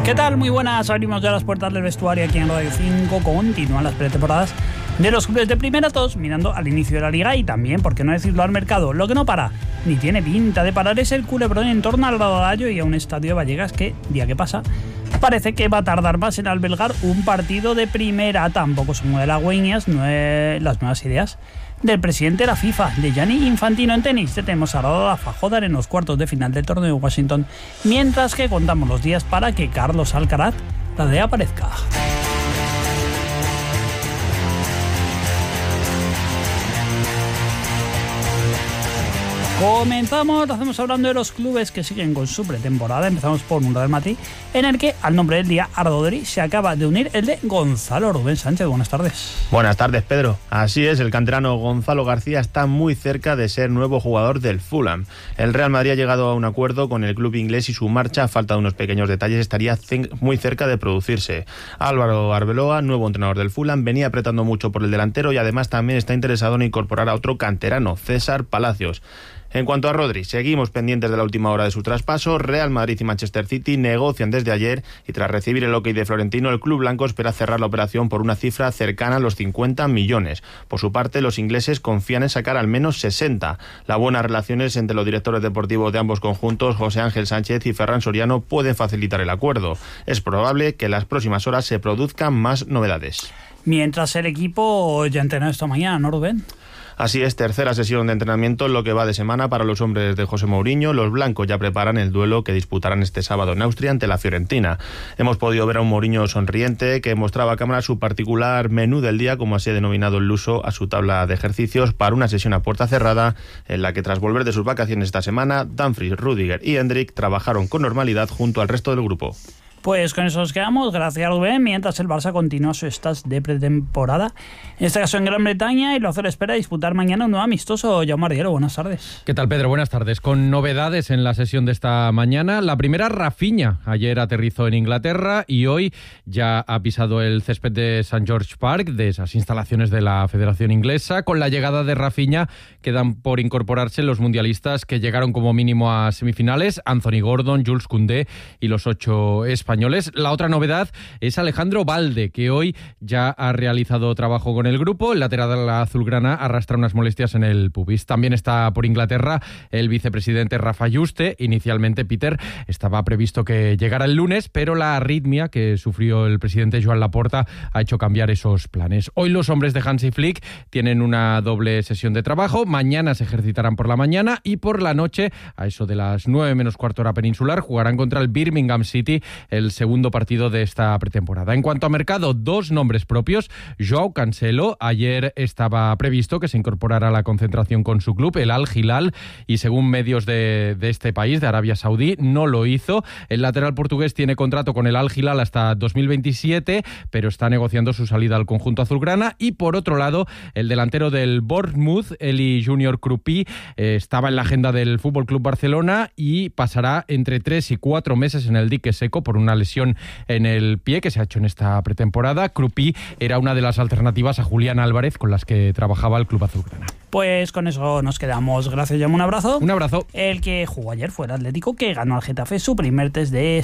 ¿Qué tal? Muy buenas. Abrimos ya las puertas del vestuario aquí en Radio 5. Continúan las pretemporadas de los clubes de primera, todos mirando al inicio de la liga y también, por qué no decirlo, al mercado. Lo que no para, ni tiene pinta de parar, es el culebrón en torno al Radallo y a un estadio de Vallecas que, día que pasa, parece que va a tardar más en albergar un partido de primera. Tampoco se mueve las hueñas, las nuevas ideas del presidente de la FIFA, de Gianni Infantino. En tenis tenemos a Rafa Jodar en los cuartos de final del torneo de Washington, mientras que contamos los días para que Carlos Alcaraz aparezca. Comenzamos, lo hacemos hablando de los clubes que siguen con su pretemporada. Empezamos por un Real Madrid, en el que al nombre del día Ardodri se acaba de unir el de Gonzalo Rubén Sánchez. Buenas tardes. Buenas tardes, Pedro. Así es, el canterano Gonzalo García está muy cerca de ser nuevo jugador del Fulham. El Real Madrid ha llegado a un acuerdo con el club inglés y su marcha, a falta de unos pequeños detalles, estaría muy cerca de producirse. Álvaro Arbeloa, nuevo entrenador del Fulham, venía apretando mucho por el delantero y además también está interesado en incorporar a otro canterano, César Palacios. En cuanto a Rodri, seguimos pendientes de la última hora de su traspaso. Real Madrid y Manchester City negocian desde ayer y tras recibir el ok de Florentino, el club blanco espera cerrar la operación por una cifra cercana a los 50 millones. Por su parte, los ingleses confían en sacar al menos 60. Las buenas relaciones entre los directores deportivos de ambos conjuntos, José Ángel Sánchez y Ferran Soriano, pueden facilitar el acuerdo. Es probable que en las próximas horas se produzcan más novedades. Mientras el equipo ya entrenó esta mañana, ¿no, Rubén? Así es, tercera sesión de entrenamiento en lo que va de semana para los hombres de José Mourinho. Los blancos ya preparan el duelo que disputarán este sábado en Austria ante la Fiorentina. Hemos podido ver a un Mourinho sonriente que mostraba a cámara su particular menú del día, como así ha denominado el luso a su tabla de ejercicios, para una sesión a puerta cerrada en la que, tras volver de sus vacaciones esta semana, Dumfries, Rüdiger y Hendrik trabajaron con normalidad junto al resto del grupo. Pues con eso nos quedamos, gracias Rubén, mientras el Barça continúa su stage de pretemporada, en este caso en Gran Bretaña, y lo hace la espera de disputar mañana un nuevo amistoso. Jaume Arriero, buenas tardes. ¿Qué tal, Pedro? Buenas tardes. Con novedades en la sesión de esta mañana. La primera, Rafinha. Ayer aterrizó en Inglaterra y hoy ya ha pisado el césped de St. George Park, de esas instalaciones de la Federación Inglesa. Con la llegada de Rafinha quedan por incorporarse los mundialistas que llegaron como mínimo a semifinales: Anthony Gordon, Jules Koundé y los 8 españoles. La otra novedad es Alejandro Balde, que hoy ya ha realizado trabajo con el grupo. El lateral azulgrana arrastra unas molestias en el pubis. También está por Inglaterra el vicepresidente Rafa Yuste. Inicialmente, Peter, estaba previsto que llegara el lunes, pero la arritmia que sufrió el presidente Joan Laporta ha hecho cambiar esos planes. Hoy los hombres de Hansi Flick tienen una doble sesión de trabajo. Mañana se ejercitarán por la mañana y por la noche, a eso de las 9 menos cuarto hora peninsular, jugarán contra el Birmingham City, el segundo partido de esta pretemporada. En cuanto a mercado, dos nombres propios. Joao Cancelo, ayer estaba previsto que se incorporara a la concentración con su club, el Al Hilal, y según medios de este país, de Arabia Saudí, no lo hizo. El lateral portugués tiene contrato con el Al Hilal hasta 2027, pero está negociando su salida al conjunto azulgrana. Y por otro lado, el delantero del Bournemouth, Eli Junior Kruppi, estaba en la agenda del FC Barcelona y pasará entre 3 y 4 meses en el dique seco por una lesión en el pie que se ha hecho en esta pretemporada. Kruppi era una de las alternativas a Julián Álvarez con las que trabajaba el club azulgrana. Pues con eso nos quedamos. Gracias, Jaume. Un abrazo. Un abrazo. El que jugó ayer fue el Atlético, que ganó al Getafe su primer test de